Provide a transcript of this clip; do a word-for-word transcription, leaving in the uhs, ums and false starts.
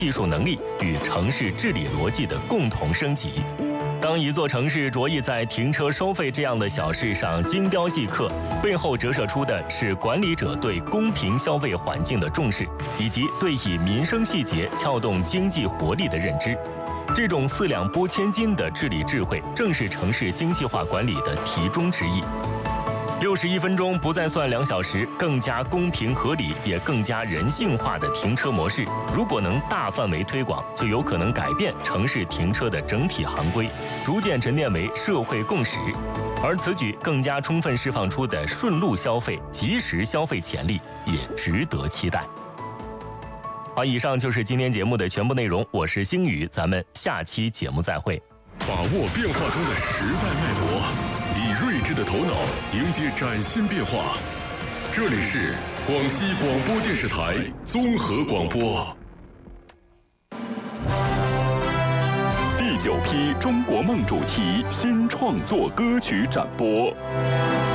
技术能力与城市治理逻辑的共同升级。当一座城市着意在停车收费这样的小事上精雕细刻，背后折射出的是管理者对公平消费环境的重视，以及对以民生细节撬动经济活力的认知。这种四两拨千斤的治理智慧，正是城市精细化管理的题中之意。六十一分钟不再算两小时，更加公平合理，也更加人性化的停车模式，如果能大范围推广，就有可能改变城市停车的整体行规，逐渐沉淀为社会共识。而此举更加充分释放出的顺路消费、及时消费潜力，也值得期待。好，以上就是今天节目的全部内容，我是星宇，咱们下期节目再会。 把握变化中的时代脉搏，以睿智的头脑迎接崭新变化。这里是广西广播电视台综合广播。 第九批中国梦主题新创作歌曲展播。